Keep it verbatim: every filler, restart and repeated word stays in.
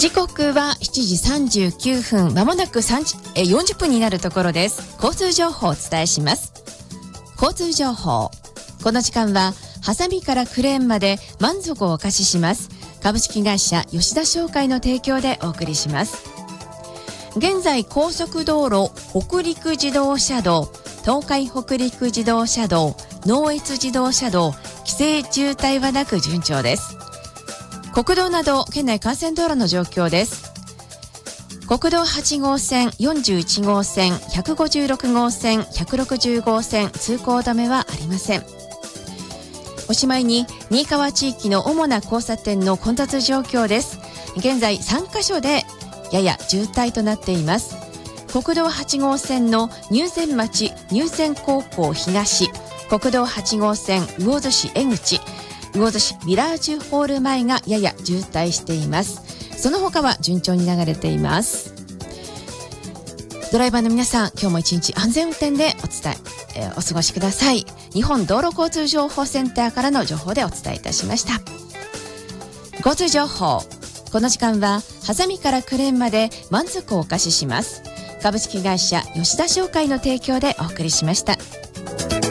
時刻はしちじさんじゅうきゅうふん、まもなくさんじえよんじゅっぷんになるところです。交通情報をお伝えします。交通情報、この時間はハサミからクレーンまで満足をお貸しします株式会社吉田商会の提供でお送りします。現在高速道路、北陸自動車道、東海北陸自動車道、能越自動車道、規制渋滞はなく順調です。国道など県内幹線道路の状況です。国道はちごうせん、よんじゅういちごうせん、ひゃくごじゅうろくごうせん、ひゃくろくじゅうごうせん、通行止めはありません。おしまいに新居川地域の主な交差点の混雑状況です。現在さんカ所でやや渋滞となっています。国道はちごうせんの入善町入善高校東、国道はちごうせん魚津市江口、魚津市ミラージュホール前がやや渋滞しています。その他は順調に流れています。ドライバーの皆さん、今日も一日安全運転でお伝え、えー、お過ごしください。日本道路交通情報センターからの情報でお伝えいたしました。交通情報、この時間はハサミからクレーンまで満足をお貸しします株式会社吉田商会の提供でお送りしました。